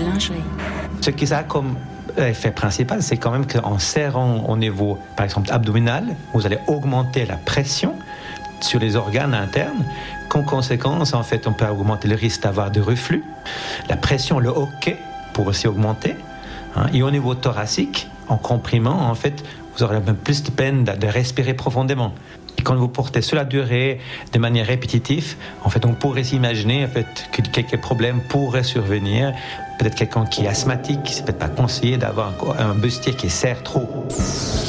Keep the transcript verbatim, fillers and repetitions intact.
lingerie. Ce qui a comme effet principal, c'est quand même qu'en serrant au niveau, par exemple, abdominal, vous allez augmenter la pression sur les organes internes. Qu'en conséquence, en fait, on peut augmenter le risque d'avoir de reflux. La pression, le hoquet, pour aussi augmenter. Hein. Et au niveau thoracique, en comprimant, en fait, vous aurez même plus de peine de, de respirer profondément. Et quand vous portez sur la durée, de manière répétitive, en fait, on pourrait s'imaginer en fait, que quelques problèmes pourraient survenir. Peut-être quelqu'un qui est asthmatique, c'est peut-être pas conseillé d'avoir un bustier qui serre trop.